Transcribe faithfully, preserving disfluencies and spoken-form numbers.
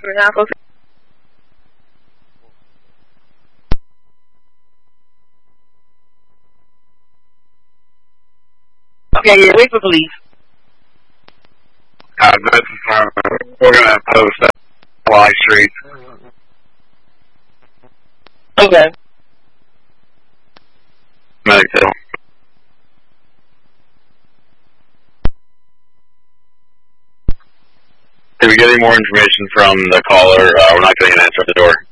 Okay, yeah, wait for police. Uh, this is, uh, we're gonna post that live street. Okay. Medic two. Did we get any more information from the caller? Uh, we're not getting an answer at the door.